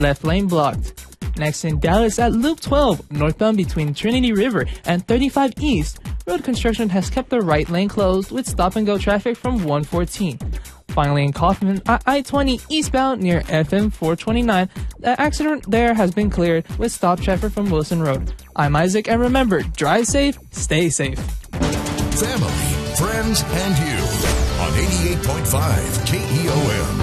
left lane blocked. Next in Dallas at Loop 12, northbound between Trinity River and 35 East, road construction has kept the right lane closed with stop-and-go traffic from 114. Finally in Kaufman, at I-20 eastbound near FM 429, the accident there has been cleared with stop traffic from Wilson Road. I'm Isaac, and remember, drive safe, stay safe. Family, friends, and you on 88.5 KEOM.